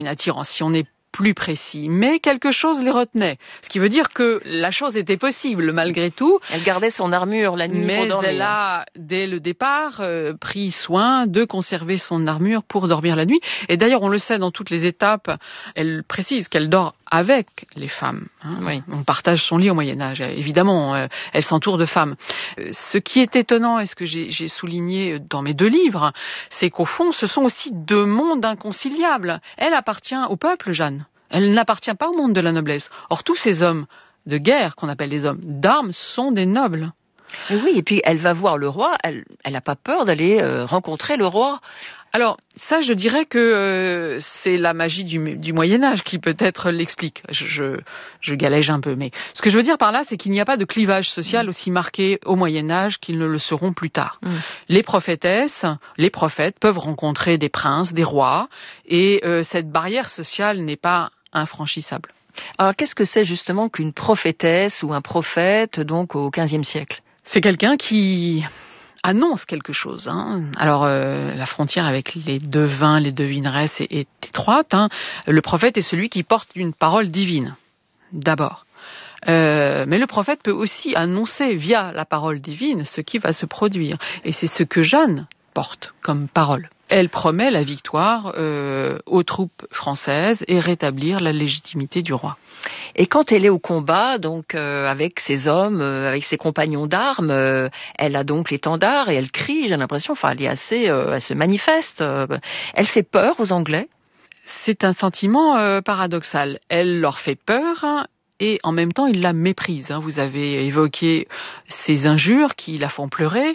une attirance, si on est plus précis, mais quelque chose les retenait. Ce qui veut dire que la chose était possible malgré tout. Elle gardait son armure la nuit pour dormir. Mais elle a, dès le départ, pris soin de conserver son armure pour dormir la nuit. Et d'ailleurs, on le sait dans toutes les étapes, elle précise qu'elle dort avec les femmes. Oui. On partage son lit au Moyen-Âge. Évidemment, elle s'entoure de femmes. Ce qui est étonnant, et ce que j'ai souligné dans mes 2 livres, c'est qu'au fond, ce sont aussi 2 mondes inconciliables. Elle appartient au peuple, Jeanne. Elle n'appartient pas au monde de la noblesse. Or, tous ces hommes de guerre, qu'on appelle les hommes d'armes, sont des nobles. Et oui, et puis elle va voir le roi, elle n'a pas peur d'aller rencontrer le roi. Alors, ça, je dirais que c'est la magie du Moyen-Âge qui peut-être l'explique. Je galège un peu, mais ce que je veux dire par là, c'est qu'il n'y a pas de clivage social aussi marqué au Moyen-Âge qu'ils ne le seront plus tard. Les prophétesses, les prophètes peuvent rencontrer des princes, des rois, et cette barrière sociale n'est pas infranchissable. Alors, qu'est-ce que c'est justement qu'une prophétesse ou un prophète, donc au XVe siècle ? C'est quelqu'un qui annonce quelque chose. Alors, la frontière avec les devins, les devineresses est étroite. Le prophète est celui qui porte une parole divine, d'abord. Mais le prophète peut aussi annoncer via la parole divine ce qui va se produire. Et c'est ce que Jeanne porte comme parole. Elle promet la victoire aux troupes françaises et rétablir la légitimité du roi. Et quand elle est au combat, donc avec ses hommes, avec ses compagnons d'armes, elle a donc l'étendard et elle crie, j'ai l'impression, enfin elle est assez, elle se manifeste. Elle fait peur aux Anglais. C'est un sentiment paradoxal. Elle leur fait peur. Et en même temps, ils la méprisent. Vous avez évoqué ces injures qui la font pleurer.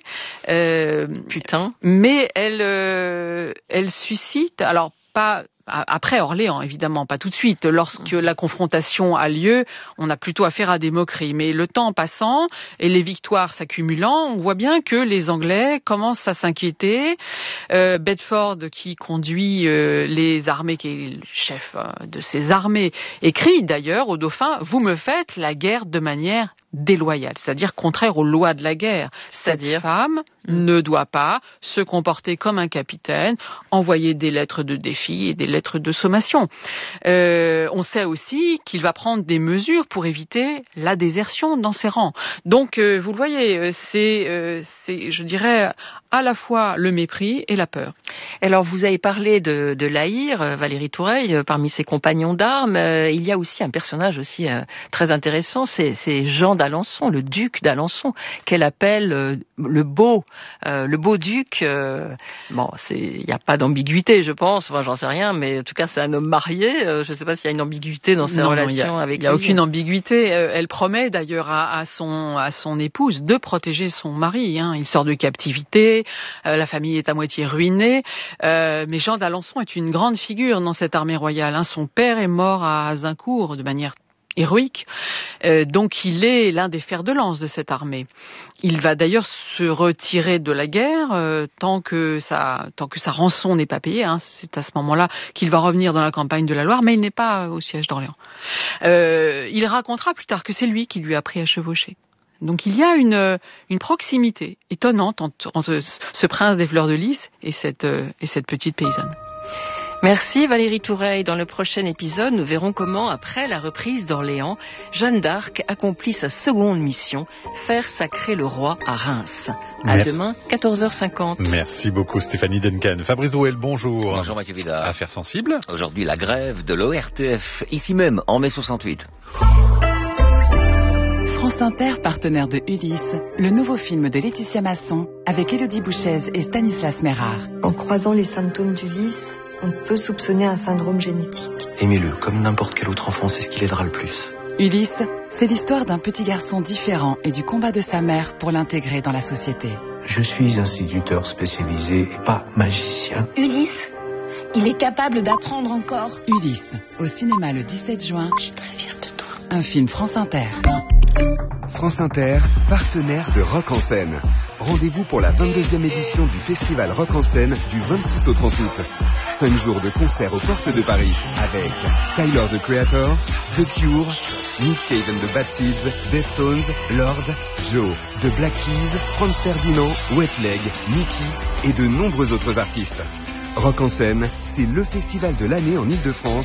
Putain. Mais elle suscite, alors pas après Orléans, évidemment, pas tout de suite. Lorsque la confrontation a lieu, on a plutôt affaire à des moqueries. Mais le temps passant et les victoires s'accumulant, on voit bien que les Anglais commencent à s'inquiéter. Bedford, qui conduit les armées, qui est le chef de ces armées, écrit d'ailleurs au dauphin « Vous me faites la guerre de manière déloyale », c'est-à-dire contraire aux lois de la guerre. Cette femme ne doit pas se comporter comme un capitaine, envoyer des lettres de défi et des lettres de sommation. On sait aussi qu'il va prendre des mesures pour éviter la désertion dans ses rangs. Donc, vous le voyez, c'est, je dirais, à la fois le mépris et la peur. Alors, vous avez parlé de Laïr, Valérie Toureille, parmi ses compagnons d'armes. Il y a aussi un personnage aussi très intéressant, c'est Jean d'Alençon, le duc d'Alençon, qu'elle appelle le beau duc. Bon, il n'y a pas d'ambiguïté, je pense. Enfin, j'en sais rien, mais en tout cas, c'est un homme marié. Je ne sais pas s'il y a une ambiguïté dans ses relations avec lui. Il n'y a aucune ambiguïté. Elle promet d'ailleurs à son épouse de protéger son mari. Il sort de captivité, la famille est à moitié ruinée. Mais Jean d'Alençon est une grande figure dans cette armée royale. Son père est mort à Azincourt de manière héroïque, donc il est l'un des fers de lance de cette armée. Il va d'ailleurs se retirer de la guerre tant que sa rançon n'est pas payée. C'est à ce moment-là qu'il va revenir dans la campagne de la Loire, mais il n'est pas au siège d'Orléans. Il racontera plus tard que c'est lui qui lui a appris à chevaucher. Donc il y a une proximité étonnante entre ce prince des fleurs de lys et cette petite paysanne. Merci Valérie Toureille. Dans le prochain épisode, nous verrons comment, après la reprise d'Orléans, Jeanne d'Arc accomplit sa seconde mission, faire sacrer le roi à Reims. À demain, 14h50. Merci beaucoup Stéphanie Duncan. Fabrice Drouel, bonjour. Bonjour Mathieu Vidal. Affaires sensibles. Aujourd'hui, la grève de l'ORTF, ici même, en mai 68. France Inter, partenaire de Ulysse, le nouveau film de Laetitia Masson avec Élodie Bouchez et Stanislas Mérard. En croisant les symptômes d'Ulysse, on peut soupçonner un syndrome génétique. Aimez-le, comme n'importe quel autre enfant, c'est ce qui l'aidera le plus. Ulysse, c'est l'histoire d'un petit garçon différent et du combat de sa mère pour l'intégrer dans la société. Je suis instituteur spécialisé et pas magicien. Ulysse, il est capable d'apprendre encore. Ulysse, au cinéma le 17 juin. Je suis très fière de toi. Un film France Inter. France Inter, partenaire de Rock en scène. Rendez-vous pour la 22e édition du festival Rock en scène du 26 au 30 août. 5 jours de concerts aux portes de Paris avec Tyler, the Creator, The Cure, Nick Cave and the Bad Seeds, Deftones, Lord, Joe, The Black Keys, Franz Ferdinand, Wet Leg, Mickey et de nombreux autres artistes. Rock en scène, C'est le festival de l'année en Ile-de-France